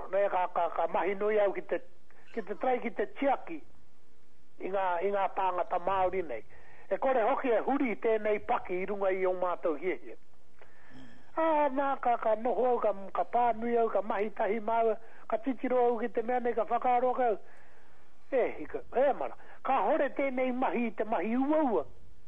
Nei ka mahi nui au ki te trai ki te tiaki i ngā tāngata Māori nei. E kore hoki e huri tēnei paki i runga i o mātou hiehie. Nā ka noho au, ka pānui au, ka mahi tahi mau, ka titiro au ki te mea nei, ka whakaroka au. Hika, mara. Ka hore tēnei mahi, te mahi uaua.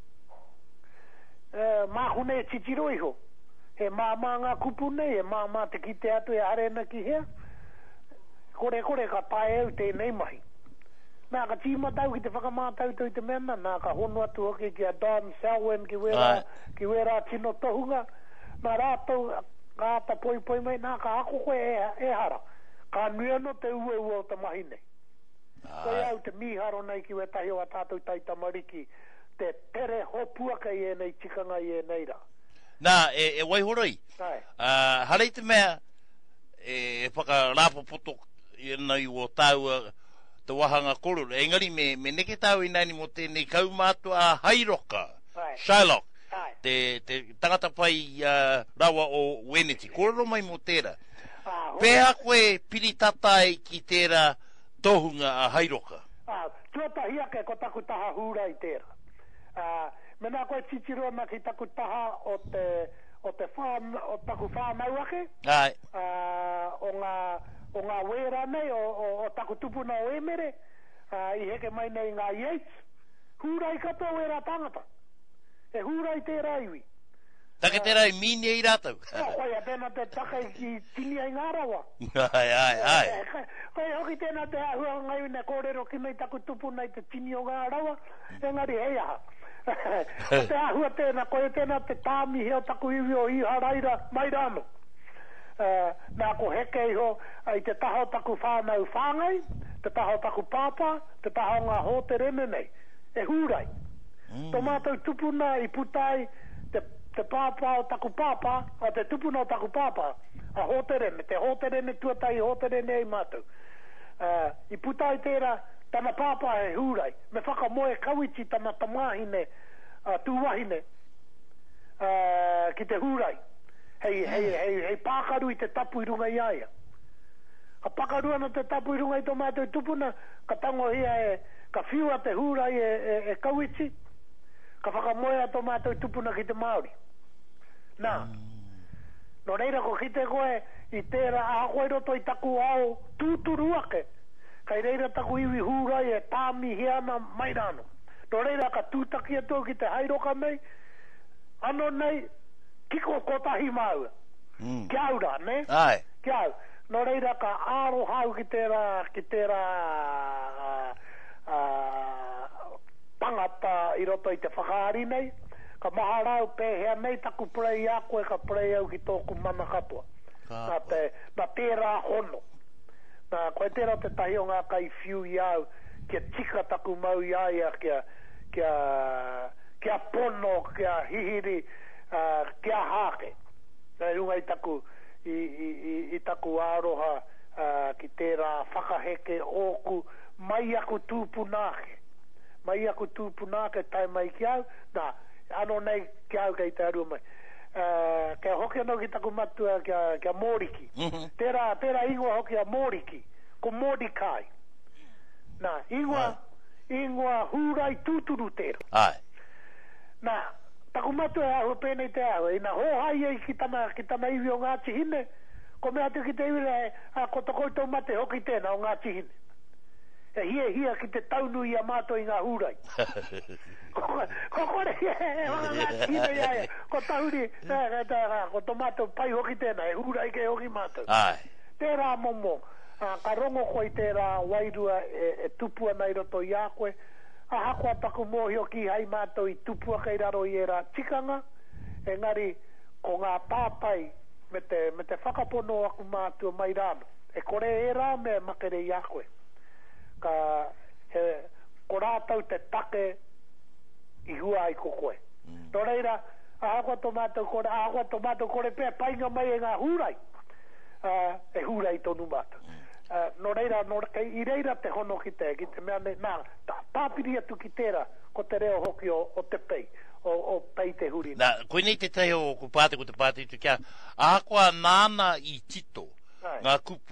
Māhune e titiro iho. He māmā ngā kupu nei, he māmā te kite atu e arena ki hea. Kore ka tae au tēnei mahi. Nā ka tīmatau ki te whakamātau tau te mena, nā ka hono atu hoki ki a Don Selwyn ki wera tino tohunga. Nā rātou ngāta poi mai, nā ka ako koe e hara. Ka nuiano te ua o te mahi nei. Koe au te miharo nei ki we tahi o a tātou taita mariki, te tere hopuaka i e nei tikanga i e nei ra. Nā, e waihoroi. Harei te mea, e whakarāpa poto i nei o tau te wahanga kororo. Engari me neke tau i nani mo tēnei kaumātua Hairoka, Shylock. Te tangata pai rawa o Weneti. Kororo mai mo tērā. Pēha koe piritatai ki tērā tohunga a Hairoka. Tuatahia ke ko taku taha hura i tērā. Mena koe titiro na ki taku taha o te taku whānau ake. O ngā wera nei, o taku tupuna o emere. I heke mai nei ngā Yates. Hura i katoa wera tangata. E hura i tērā iwi. Take tērā i mini i rātau. Koe a tēnā te taka i tini ai ngā rawa. Ai. Koe hoki tēnā te ahua ngai ne kōrero ki nei taku tupuna i te tini o ngā rawa. Engari hei aha. Te ahua tēnā, koe tēnā te tāmi heo taku iwi o iha raira mai rāno. Nā ko heke iho i te taho taku whānau whāngai, te taho taku pāpā, te taho ngā hōte rene nei. E hurai. Tō mātou tupuna i putai te pāpā o taku pāpā, o te tupuna o taku pāpā, a hōterene, te hōterene tuatai hōterene i mātou. I putai tērā, tana pāpā he hūrai, me whakamoe kawiti tana tamahine, tūwahine, ki te hūrai. Hei pākaru i te tapu i runga i aia. Ka pakaru ana te tapu i runga i tō mātou tupuna, ka tango hia ka whiua te hūrai e kawiti, ka whakamoe a tō mātou tupuna ki te Māori. Nā, no reira ko kite koe i tērā ākoe roto i taku ao tūturu ake. Kai reira taku iwi hūrai e tāmi hiana mai rāno. No reira ka tūtaki atua ki te Hairoka nei, ano nei, kiko kotahi maua. Kia aura, ne? Ai. Kia au. No reira ka āro hau ki tērā tangata i roto i te whakaari nei, ka maharau pēhea nei taku prei a koe ka prei au ki tōku mana katoa. Nā tērā hono. Nā koe tērā te tahi o ngā kai whiu i au kia tika taku mau i aia kia pono, kia hihiri, kia hake. Nā runga i taku āroha ki tērā whakaheke oku mai aku tūpunake. Mai aku tūpunake tai mai ki au, nā, ano nei ki au kei te arua mai. Kia hoki anō ki taku matua kia Mōriki. Tērā ingoa hoki a Mōriki, ko Mordecai. Nā, ingoa hūrai tūturu tērā. Ai. Nā, taku matua e ahu pēnei te ahu, ina hōhai ei ki tana iwi o Ngāti Hine, ko mea tu ki te iwi ko to koutou mate hoki tēnā o Ngāti Hine. E hia ki te taunu i a mātou i ngā hūrai. Ko kore, Ngāti Hine iaia, ko tauri, ko to mātou pai hoki tēnā, e hūrai ke hoki mātou. Ai. Tērā momo, ka rongo koi tērā wairua e tupua nei roto i a koe, a hakoa taku mōhio ki hai mātou i tupua kei raro i e rā tikanga, engari ko ngā tātai me te whakapono aku mātua mai rāno. E kore e rā mea makere i a koe. Ko rātau te take i hua ai ko koe. Nō reira, a hakoa tō mātou kore pēr painga mai e ngā hūrai. E hūrai tonu mātou. No reira, i reira te hono ki te mea ne, nā, tāpiri atu ki tērā, ko te reo hoki o te pei, o pei te huri. Nā, koe nei te tahi o ko te pāte tu kia, a hakoa nāna i tito, ngā kupu